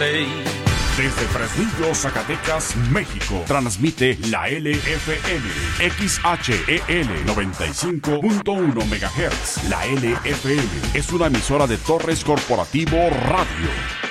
6. Desde Fresnillo, Zacatecas, México, transmite la LFM, XHEL 95.1 MHz. La LFM es una emisora de Torres Corporativo Radio.